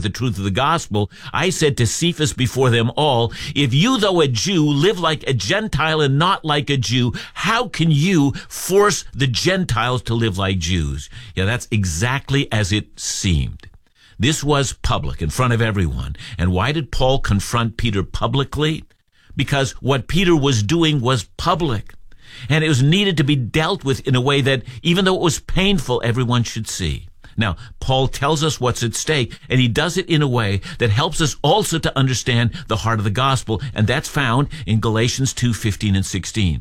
the truth of the gospel, I said to Cephas before them all, if you, though a Jew, live like a Gentile and not like a Jew, how can you force the Gentiles to live like Jews? Yeah, that's exactly as it seemed. This was public, in front of everyone. And why did Paul confront Peter publicly? Because what Peter was doing was public. And it was needed to be dealt with in a way that, even though it was painful, everyone should see. Now, Paul tells us what's at stake, and he does it in a way that helps us also to understand the heart of the gospel, and that's found in Galatians 2:15 and 16.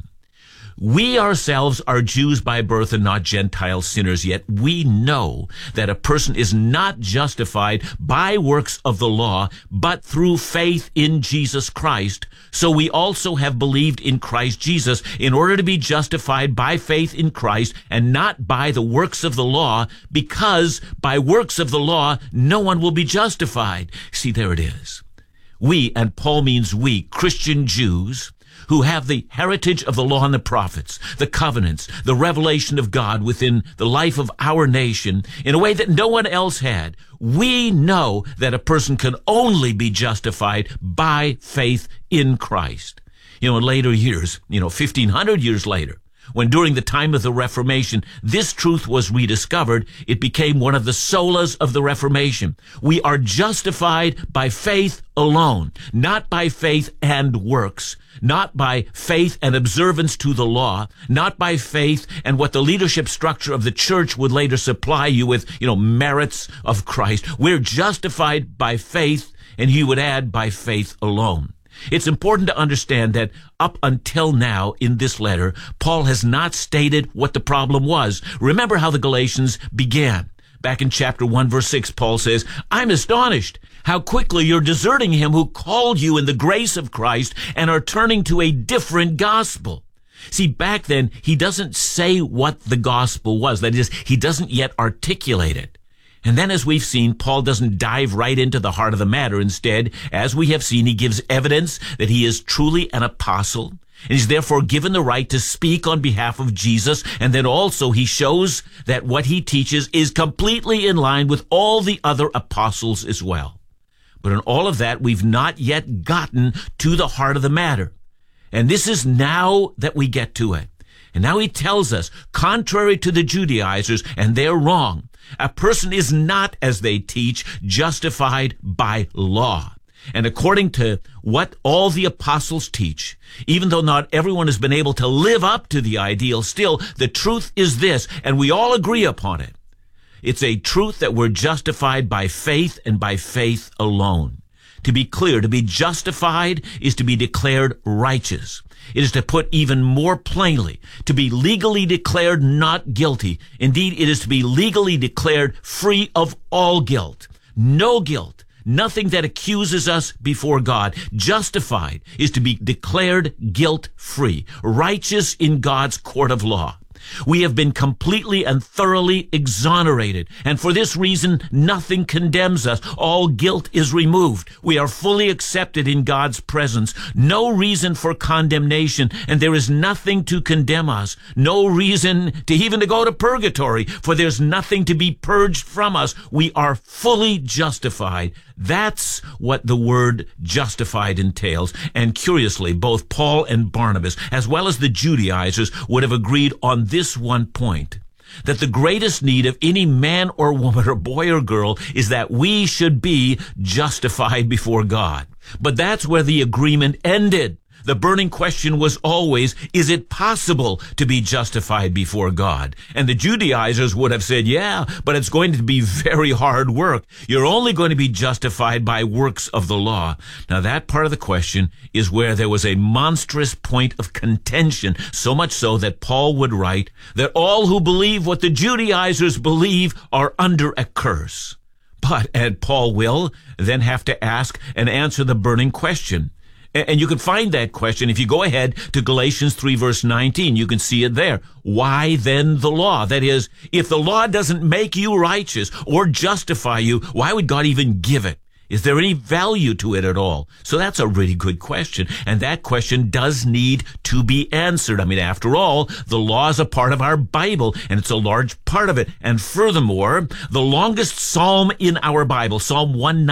We ourselves are Jews by birth and not Gentile sinners, yet we know that a person is not justified by works of the law, but through faith in Jesus Christ. So we also have believed in Christ Jesus in order to be justified by faith in Christ and not by the works of the law, because by works of the law, no one will be justified. See, there it is. We, and Paul means we, Christian Jews, who have the heritage of the law and the prophets, the covenants, the revelation of God within the life of our nation in a way that no one else had. We know that a person can only be justified by faith in Christ. In later years, 1,500 years later, when during the time of the Reformation, this truth was rediscovered, it became one of the solas of the Reformation. We are justified by faith alone, not by faith and works, not by faith and observance to the law, not by faith and what the leadership structure of the church would later supply you with, merits of Christ. We're justified by faith, and he would add by faith alone. It's important to understand that up until now in this letter, Paul has not stated what the problem was. Remember how the Galatians began. Back in chapter 1, verse 6, Paul says, I'm astonished how quickly you're deserting him who called you in the grace of Christ and are turning to a different gospel. See, back then, he doesn't say what the gospel was. That is, he doesn't yet articulate it. And then, as we've seen, Paul doesn't dive right into the heart of the matter. Instead, as we have seen, he gives evidence that he is truly an apostle, and he's therefore given the right to speak on behalf of Jesus. And then also he shows that what he teaches is completely in line with all the other apostles as well. But in all of that, we've not yet gotten to the heart of the matter. And this is now that we get to it. And now he tells us, contrary to the Judaizers, and they're wrong, a person is not, as they teach, justified by law. And according to what all the apostles teach, even though not everyone has been able to live up to the ideal, still the truth is this, and we all agree upon it. It's a truth that we're justified by faith and by faith alone. To be clear, to be justified is to be declared righteous. It is to put even more plainly, to be legally declared not guilty. Indeed, it is to be legally declared free of all guilt. No guilt. Nothing that accuses us before God. Justified is to be declared guilt-free, righteous in God's court of law. We have been completely and thoroughly exonerated, and for this reason, nothing condemns us. All guilt is removed. We are fully accepted in God's presence. No reason for condemnation, and there is nothing to condemn us. No reason to even to go to purgatory, for there's nothing to be purged from us. We are fully justified. That's what the word justified entails. And curiously, both Paul and Barnabas, as well as the Judaizers, would have agreed on this one point, that the greatest need of any man or woman or boy or girl is that we should be justified before God. But that's where the agreement ended. The burning question was always, is it possible to be justified before God? And the Judaizers would have said, yeah, but it's going to be very hard work. You're only going to be justified by works of the law. Now, that part of the question is where there was a monstrous point of contention, so much so that Paul would write that all who believe what the Judaizers believe are under a curse. But, and Paul will then have to ask and answer the burning question. And you can find that question if you go ahead to Galatians 3 verse 19. You can see it there. Why then the law? That is, if the law doesn't make you righteous or justify you, why would God even give it? Is there any value to it at all? So that's a really good question. And that question does need to be answered. I mean, after all, the law is a part of our Bible, and it's a large part of it. And furthermore, the longest psalm in our Bible, Psalm 119,